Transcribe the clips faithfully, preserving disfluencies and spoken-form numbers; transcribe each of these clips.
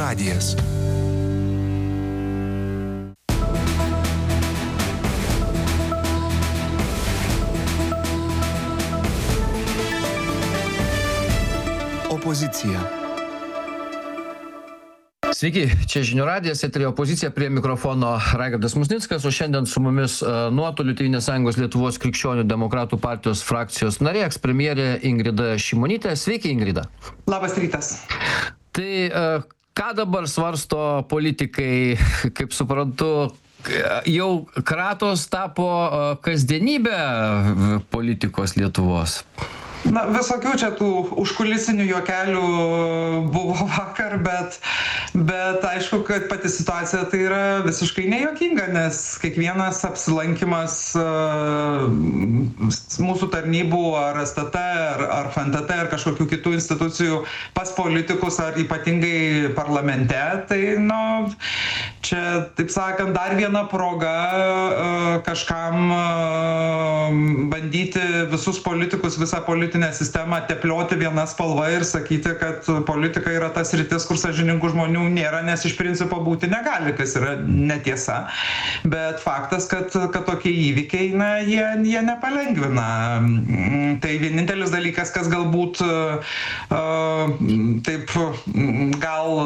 radijas. Opozicija. Sveiki, čia Žinių radijas, eteryje Opozicija, prie mikrofono Raigardas Musnickas, o šiandien su mumis uh, nuotoliu Tėvynės sąjungos Lietuvos krikščionių demokratų partijos frakcijos narė, ekspremjerė Ingrida Šimonytė. Sveiki, Ingrida. Labas rytas. Tai uh, ką dabar svarsto politikai, kaip suprantu, jau kratos tapo uh, kasdienybė politikos Lietuvos? Na, visokių čia tų užkulisinių juokelių buvo vakar, bet, bet aišku, kad pati situacija tai yra visiškai nejuokinga, nes kiekvienas apsilankimas uh, mūsų tarnybų ar S T T, ar, ar F N T T, ar kažkokių kitų institucijų pas politikus, ar ypatingai parlamente, tai, nu, čia, taip sakant, dar viena proga uh, kažkam uh, bandyti visus politikus, visą politinę sistemą teplioti viena spalva ir sakyti, kad politika yra tas sritis, kur sąžiningų žmonių nėra, nes iš principo būti negali, kas yra netiesa. Bet faktas, kad, kad tokie įvykiai, na, jie, jie nepalengvina. Tai vienintelis dalykas, kas galbūt uh, taip gal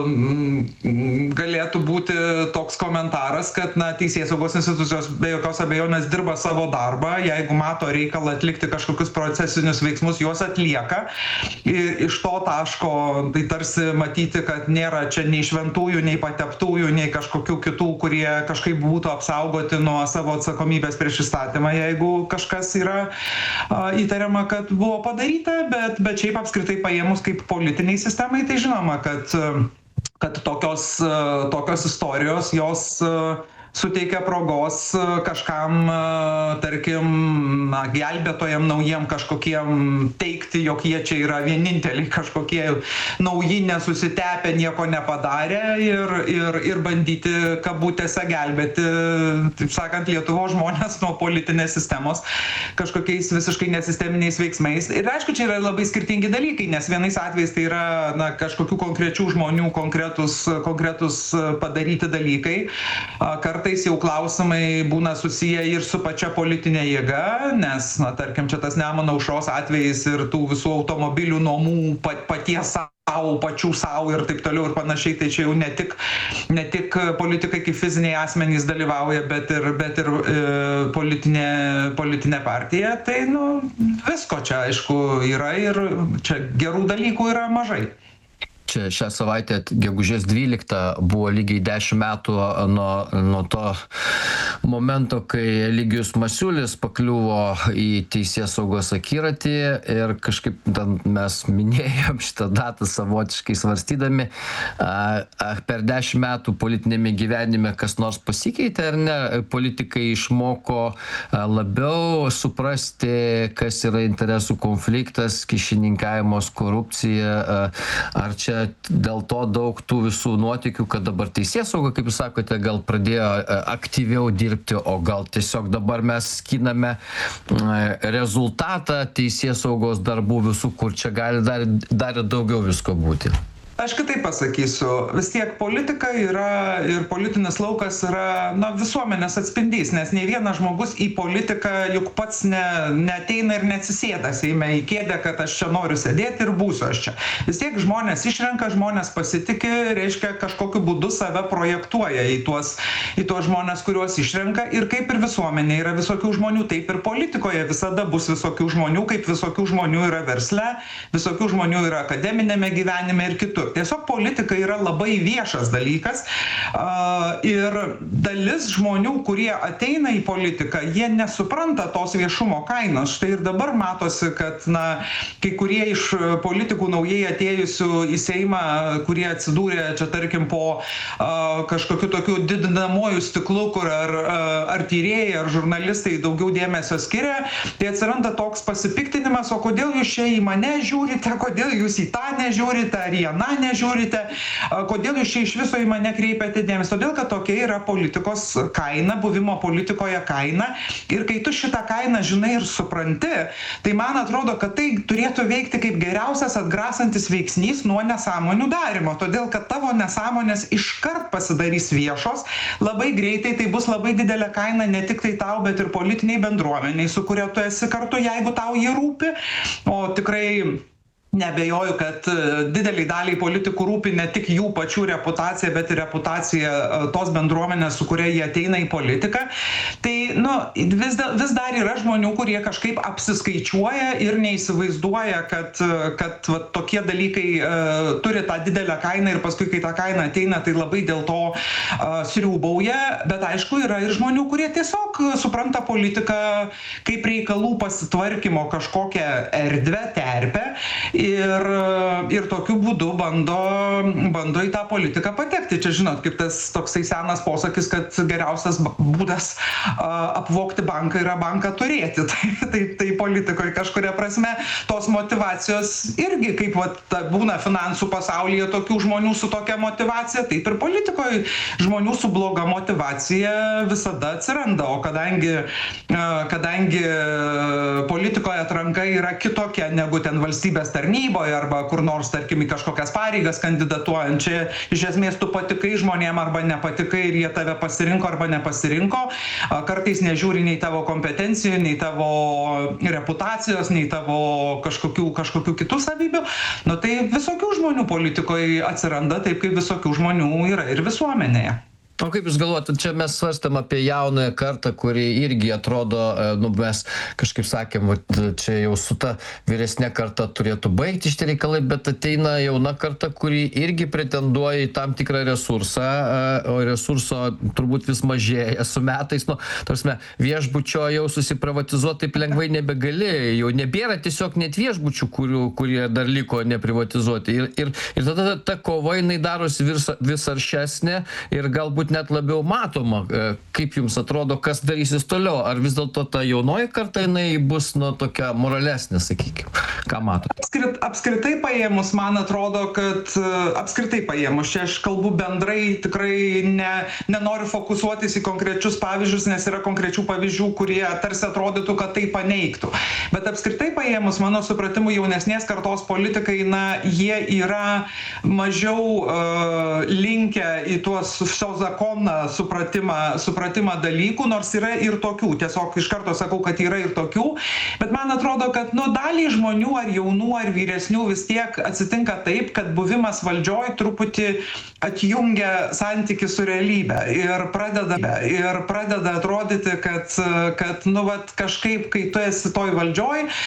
galėtų būti toks komentaras, kad, na, teisėsaugos institucijos be jokios abejonės dirba savo darbą, jeigu mato reikalą atlikti kažkokius procesinius veiksmus, juos atlieka. Ir iš to taško tai tarsi matyti, kad nėra čia nei šventųjų, nei pateptųjų, nei kažkokių kitų, kurie kažkaip būtų apsaugoti nuo savo atsakomybės prieš įstatymą, jeigu kažkas yra a, įtariama, kad buvo padaryta, bet, bet šiaip apskritai paėmus kaip politiniai sistemai, tai žinoma, kad, kad tokios, tokios istorijos, jos suteikia progos kažkam, tarkim, na, gelbėtojam naujiem kažkokiem teikti, jog jie čia yra vieninteliai kažkokie nauji, nesusitepę, nieko nepadarę ir, ir, ir bandyti kabutėse gelbėti, taip sakant, Lietuvos žmonės nuo politinės sistemos kažkokiais visiškai nesisteminiais veiksmais. Ir aišku, čia yra labai skirtingi dalykai, nes vienais atvejais tai yra, na, kažkokių konkrečių žmonių konkretus, konkretus padaryti dalykai. Kar Kartais jau klausimai būna susiję ir su pačia politinė jėga, nes, na, tarkim, čia tas Nemuno aušros atvejais ir tų visų automobilių nuomų paties savo, pačių savo ir taip toliau ir panašiai, tai čia jau ne tik, ne tik politikai kaip fiziniai asmenys dalyvauja, bet ir, bet ir e, politinė, politinė partija, tai, nu, visko čia, aišku, yra ir čia gerų dalykų yra mažai. Čia šią savaitę, gegužės dvyliktą, buvo lygiai dešimt metų nuo, nuo to momento, kai Eligijus Masiulis pakliuvo į teisėsaugos akiratį ir kažkaip mes minėjom šitą datą savotiškai svarstydami. Per dešimt metų politinėme gyvenime kas nors pasikeitė ar ne? Politikai išmoko labiau suprasti, kas yra interesų konfliktas, kyšininkavimas, korupcija, ar čia dėl to daug tų visų nuotykių, kad dabar teisėsauga, kaip jūs sakote, gal pradėjo aktyviau dirbti, o gal tiesiog dabar mes skiname rezultatą teisėsaugos darbų visų, kur čia gali dar, dar daugiau visko būti. Aš kitaip pasakysiu, vis tiek politika yra ir politinis laukas yra, na, visuomenės atspindys, nes nei vienas žmogus į politiką juk pats ne, neateina ir neatsisėda Seime į kėdę, kad aš čia noriu sėdėti ir būsiu aš čia. Vis tiek žmonės išrenka, žmonės pasitikė, reiškia kažkokiu būdu save projektuoja į tuos, į tuos žmonės, kuriuos išrenka, ir kaip ir visuomenė yra visokių žmonių, taip ir politikoje visada bus visokių žmonių, kaip visokių žmonių yra versle, visokių žmonių yra akademinėme gyvenime ir kitur. Tiesiog politika yra labai viešas dalykas ir dalis žmonių, kurie ateina į politiką, jie nesupranta tos viešumo kainos. Štai ir dabar matosi, kad, na, kai kurie iš politikų naujai atėjusių į Seimą, kurie atsidūrė čia, tarkim, po a, kažkokiu tokiu didinamojų stiklu, kur ar, ar tyrėjai, ar žurnalistai daugiau dėmesio skiria, tai atsiranda toks pasipiktinimas, o kodėl jūs čia į mane žiūrite, kodėl jūs į tą nežiūrite, ar į aną tą nežiūrite, kodėl jūs čia iš viso į mane kreipiate dėmesį, todėl kad tokia yra politikos kaina, buvimo politikoje kaina ir kai tu šitą kainą žinai ir supranti, tai man atrodo, kad tai turėtų veikti kaip geriausias atgrasantis veiksnys nuo nesąmonių darimo, todėl kad tavo nesąmonės iškart pasidarys viešos, labai greitai tai bus labai didelė kaina ne tik tai tau, bet ir politiniai bendruomeniai, su kuria tu esi kartu, jeigu tau jį rūpi, o tikrai neabejoju, kad dideliai daliai politikų rūpi ne tik jų pačių reputacija, bet ir reputacija tos bendruomenės, su kuria jie ateina į politiką. Tai nu, vis, da, vis dar yra žmonių, kurie kažkaip apsiskaičiuoja ir neįsivaizduoja, kad, kad va, tokie dalykai uh, turi tą didelę kainą ir paskui, kai ta kaina ateina, tai labai dėl to uh, sriūbauja. Bet aišku, yra ir žmonių, kurie tiesiog supranta politiką kaip reikalų pasitvarkymo kažkokią erdvę, terpę. Ir, ir tokiu būdu bando, bando į tą politiką patekti. Čia žinot, kaip tas toksai senas posakis, kad geriausias būdas a, apvogti banką yra banką turėti. Tai, tai, tai politikoje kažkuria prasme tos motivacijos irgi, kaip vat, ta, būna finansų pasaulyje tokių žmonių su tokia motivacija, taip ir politikoje žmonių su bloga motivacija visada atsiranda. O kadangi, a, kadangi politikoje atranka yra kitokia negu ten valstybės tarnybos, tarnyboje arba kur nors, tarkim, į kažkokias pareigas kandidatuojant, čia iš esmės tu patikai žmonėm arba nepatikai ir jie tave pasirinko arba nepasirinko, kartais nežiūri nei tavo kompetencijų, nei tavo reputacijos, nei tavo kažkokių, kažkokių kitų savybių. Nu tai visokių žmonių politikoje atsiranda, taip kaip visokių žmonių yra ir visuomenėje. O kaip jūs galvojate, čia mes svarstam apie jaunąją kartą, kuri irgi atrodo, nu mes kažkaip sakėm, čia jau su ta vyresnė karta turėtų baigti šitie reikalai, bet ateina jauna karta, kuri irgi pretenduoja į tam tikrą resursą, o resurso turbūt vis mažėja su metais. Nu, tarsi, viešbučio jau susiprivatizuoti taip lengvai nebegali, jau nebėra tiesiog net viešbučių, kurių, kurie dar liko neprivatizuoti. Ir, ir, ir tada ta kova jinai darosi vis, vis aršesnė ir galbūt net labiau matoma. Kaip jums atrodo, kas darysis toliau? Ar vis dėlto ta jaunoji karta jinai bus nu, tokia moralesnė, sakykime? Ką matote? Apskrit, apskritai paėmus, man atrodo, kad apskritai paėmus, čia aš kalbu bendrai, tikrai ne, nenoriu fokusuotis į konkrečius pavyzdžius, nes yra konkrečių pavyzdžių, kurie tarsi atrodytų, kad tai paneigtų. Bet apskritai paėmus, mano supratimu, jaunesnės kartos politikai, na, jie yra mažiau uh, linkę į tuos zakonų supratimą, supratimą dalykų, nors yra ir tokių. Tiesiog iš karto sakau, kad yra ir tokių. Bet man atrodo, kad nu, daliai žmonių, ar jaunų, ar vyresnių vis tiek atsitinka taip, kad buvimas valdžioj truputį atjungia santykį su realybė. Ir pradeda, ir pradeda atrodyti, kad, kad nu, vat, kažkaip, kai tu esi toj valdžioj,